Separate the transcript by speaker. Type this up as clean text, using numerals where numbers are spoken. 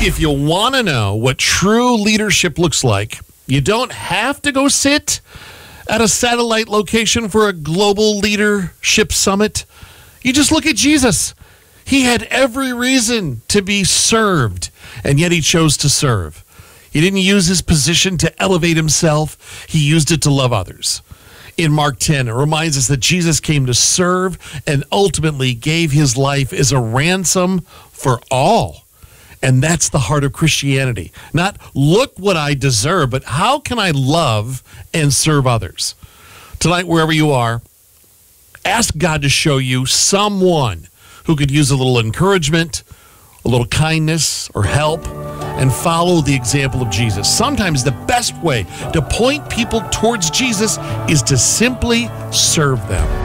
Speaker 1: If you want to know what true leadership looks like, you don't have to go sit at a satellite location for a global leadership summit. You just look at Jesus. He had every reason to be served, and yet he chose to serve. He didn't use his position to elevate himself. He used it to love others. In Mark 10, it reminds us that Jesus came to serve and ultimately gave his life as a ransom for all. And that's the heart of Christianity. Not look what I deserve, but how can I love and serve others? Tonight, wherever you are, ask God to show you someone who could use a little encouragement, a little kindness, or help, and follow the example of Jesus. Sometimes the best way to point people towards Jesus is to simply serve them.